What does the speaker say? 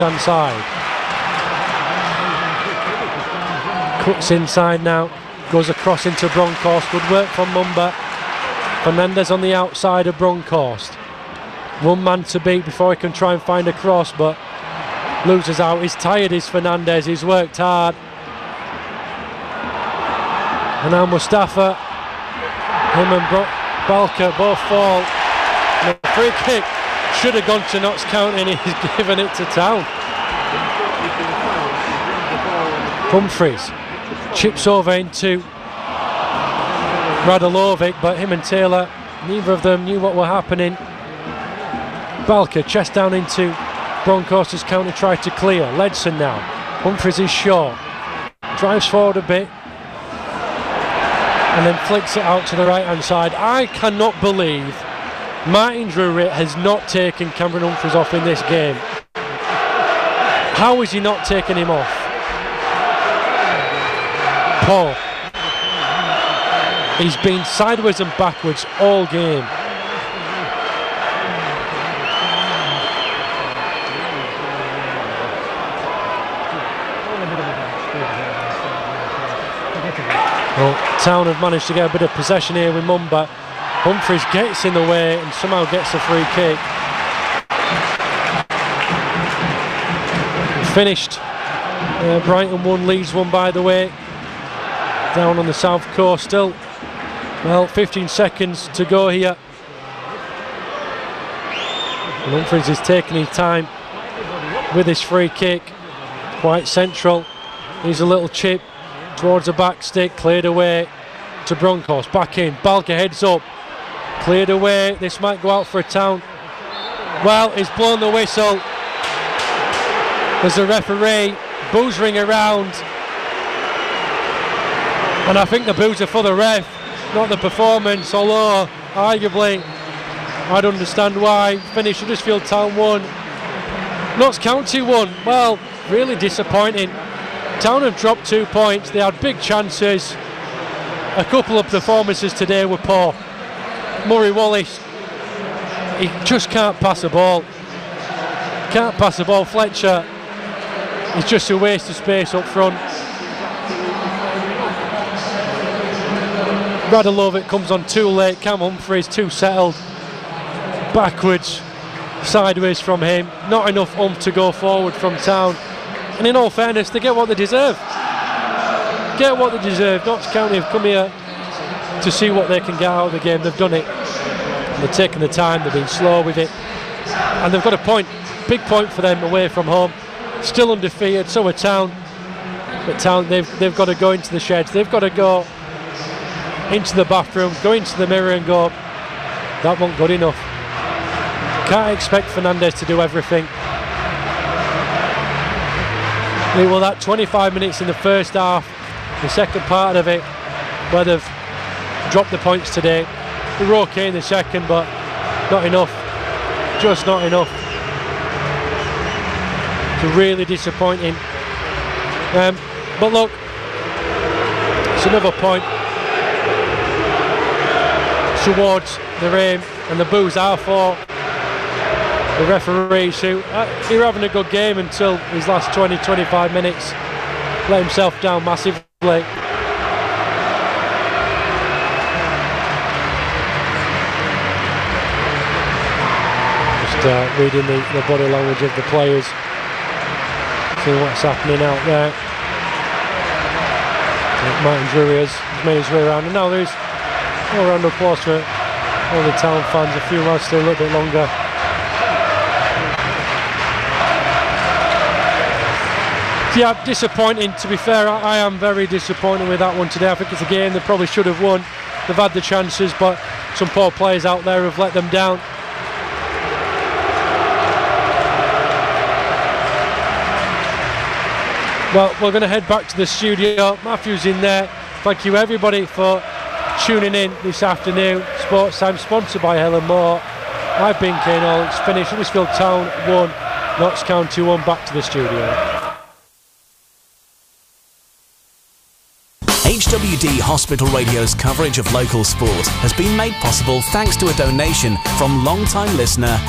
left-hand side. Cuts inside now, goes across into Bronkhorst. Good work from Mumba. Fernandez on the outside of Bronkhorst. One man to beat before he can try and find a cross, but loses out. He's tired, is Fernandez. He's worked hard. And now Mustafa, him and Balka both fall. And the free kick should have gone to Notts County, and he's given it to Town. Humphreys chips over into Radulovic, but him and Taylor, neither of them knew what were happening. Balka chest down into Bronkhorst's counter, tried to clear. Ledson now. Humphreys is short. Drives forward a bit. And then flicks it out to the right hand side. I cannot believe Martin Drury has not taken Cameron Humphreys off in this game. How is he not taking him off? Paul. He's been sideways and backwards all game. Well, Town have managed to get a bit of possession here with Mumba. Humphreys gets in the way and somehow gets a free kick. Finished. Brighton 1, Leeds 1, by the way. Down on the south coast still. Well, 15 seconds to go here. And Humphreys is taking his time with his free kick. Quite central. Here's a little chip towards the back stick, cleared away to Bronkhorst. Back in, Balka heads up, cleared away. This might go out for a Town. Well, he's blown the whistle. There's a referee, boos ring around, and I think the boos are for the ref, not the performance, although arguably I'd understand why. Finish Huddersfield Town 1, Notts County 1. Well, really disappointing. Town have dropped 2 points. They had big chances. A couple of performances today were poor. Murray Wallace, he just can't pass a ball. Can't pass a ball. Fletcher, it's just a waste of space up front. Radulovic comes on too late. Cam Humphreys too settled. Backwards, sideways from him. Not enough to go forward from Town. And in all fairness, they get what they deserve. Get what they deserve. Notts County have come here to see what they can get out of the game. They've done it. And they've taken the time. They've been slow with it. And they've got a point. Big point for them away from home. Still undefeated. So are Town. But Town, they've got to go into the sheds. They've got to go into the bathroom, go into the mirror and go, that wasn't good enough. Can't expect Fernandez to do everything. It was that 25 minutes in the first half, the second part of it, where they've dropped the points today. They were okay in the second, but not enough. Just not enough. It's really disappointing. But look, it's another point towards the aim, and the boos are for the referees, who were having a good game until his last 20-25 minutes. Let himself down massively. Just reading the body language of the players, seeing what's happening out there. Martin Drury has made his way around, and now there's a round of applause for all the Town fans. A few more stay a little bit longer. Yeah, disappointing, to be fair. I am very disappointed with that one today. I think it's a game they probably should have won. They've had the chances, but some poor players out there have let them down. Well, we're going to head back to the studio. Matthew's in there. Thank you everybody for tuning in this afternoon. Sports Time sponsored by Helen Moore. I've been Kane Hall. It's finished. Huddersfield Town 1, Notts County 1. Back to the studio. HWD Hospital Radio's coverage of local sport has been made possible thanks to a donation from long-time listener